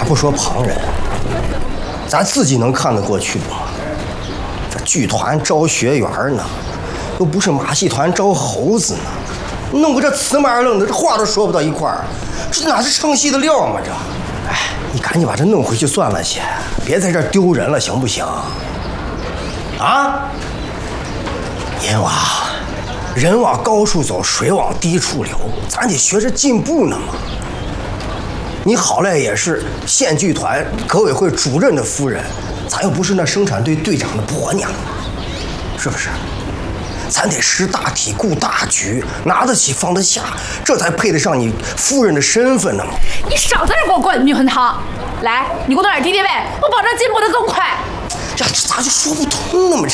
不说旁人，咱自己能看得过去吗？这剧团招学员呢，又不是马戏团招猴子呢，弄个这呲嘛愣的，这话都说不到一块儿，这哪是唱戏的料吗？这，哎，你赶紧把这弄回去算了些，别在这儿丢人了，行不行？啊，阎王，人往高处走，水往低处流，咱得学着进步呢嘛。你好赖也是县剧团革委会主任的夫人，咱又不是那生产队队长的婆娘，是不是？咱得识大体、顾大局，拿得起放得下，这才配得上你夫人的身份呢嘛。 你少在这给我灌女魂汤！来，你给我弄点敌敌畏，我保证进步得更快。 这咋就说不通呢嘛？这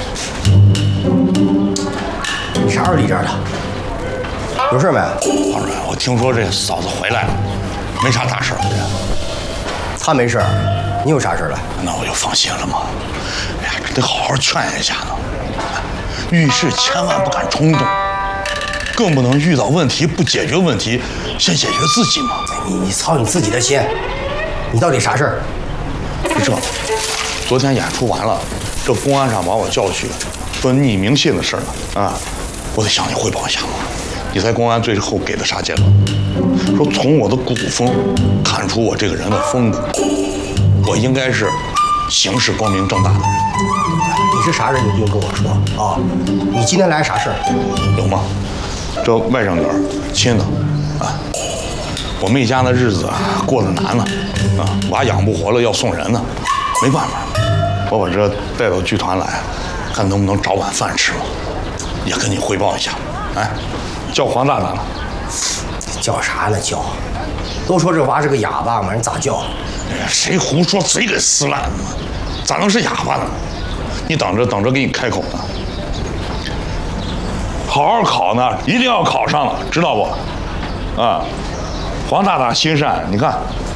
啥时候离这儿的？有事没？ 王主任，我听说这嫂子回来了，没啥大事。 他没事，你有啥事了？ 那我就放心了嘛。哎呀，这得好好劝一下呢。遇事千万不敢冲动，更不能遇到问题不解决问题，先解决自己嘛。 你操你自己的心！你到底啥事儿？ 这，昨天演出完了，这公安上把我叫去，说匿名信的事呢。啊，我得向你汇报一下嘛。你猜公安最后给的啥结论？说从我的古风看出我这个人的风骨，我应该是行事光明正大的人。 你是啥人？你不用跟我说啊！你今天来啥事儿？ 有吗？这外甥女儿亲的啊，我们一家那日子啊过得难呢，啊，娃养不活了要送人呢，没办法，我把这带到剧团来，看能不能找碗饭吃嘛，也跟你汇报一下。哎，叫黄大大呢？ 叫啥呢？叫？都说这娃是个哑巴嘛，人咋叫？ 哎呀，谁胡说嘴给撕烂了？咋能是哑巴呢？你等着，等着，给你开口呢。好好考呢，一定要考上了，知道不？啊，黄大大心善，你看